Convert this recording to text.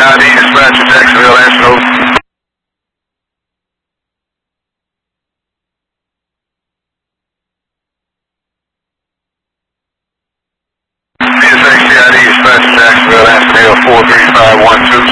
CID, dispatch to Jacksonville, Asheville. PSA CID, dispatch to Jacksonville, Asheville, 43512.